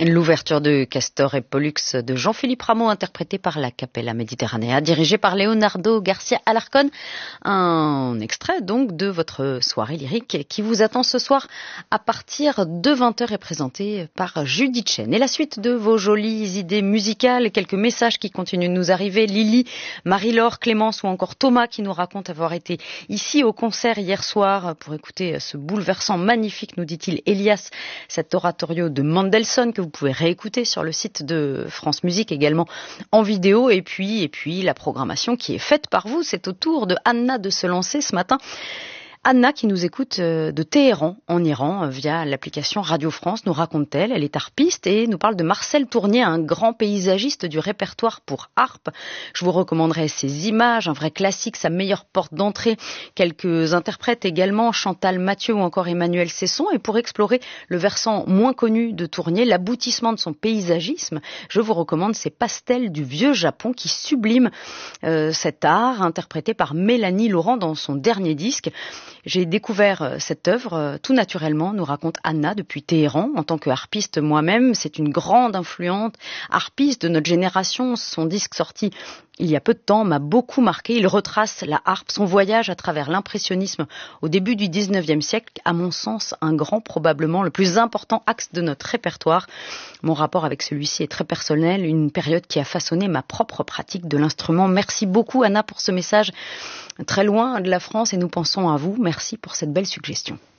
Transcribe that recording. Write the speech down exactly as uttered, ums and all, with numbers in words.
L'ouverture de Castor et Pollux de Jean-Philippe Rameau, interprétée par la Capella Mediterranea, dirigée par Leonardo Garcia Alarcón. Un extrait donc de votre soirée lyrique qui vous attend ce soir à partir de vingt heures et présenté par Judith Chen. Et la suite de vos jolies idées musicales, quelques messages qui continuent de nous arriver. Lily, Marie-Laure, Clémence ou encore Thomas qui nous raconte avoir été ici au concert hier soir pour écouter ce bouleversant, magnifique, nous dit-il, Elias, cet oratorio de Mendelssohn que vous pouvez réécouter sur le site de France Musique, également en vidéo. Et puis, et puis la programmation qui est faite par vous, c'est au tour de Anna de se lancer ce matin. Anna, qui nous écoute de Téhéran, en Iran, via l'application Radio France, nous raconte-t-elle, elle est harpiste et nous parle de Marcel Tournier, un grand paysagiste du répertoire pour harpe. Je vous recommanderai ses images, un vrai classique, sa meilleure porte d'entrée, quelques interprètes également, Chantal Mathieu ou encore Emmanuel Cesson. Et pour explorer le versant moins connu de Tournier, l'aboutissement de son paysagisme, je vous recommande ses pastels du vieux Japon qui subliment euh, cet art, interprété par Mélanie Laurent dans son dernier disque. J'ai découvert cette œuvre tout naturellement, nous raconte Anna, depuis Téhéran. En tant que harpiste moi-même, c'est une grande influente harpiste de notre génération. Son disque sorti il y a peu de temps m'a beaucoup marqué. Il retrace la harpe, son voyage à travers l'impressionnisme au début du dix-neuvième siècle. À mon sens, un grand, probablement le plus important axe de notre répertoire. Mon rapport avec celui-ci est très personnel, une période qui a façonné ma propre pratique de l'instrument. Merci beaucoup Anna pour ce message très loin de la France et nous pensons à vous. Merci pour cette belle suggestion.